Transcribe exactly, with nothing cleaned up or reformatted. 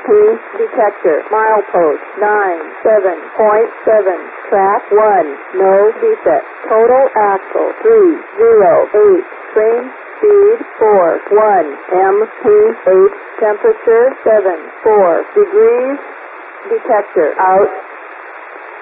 detector. Milepost nine seven point seven. Track one. No defect. Total axle three zero eight. Train speed four one. M P eight. Temperature seven four degrees. Detector out.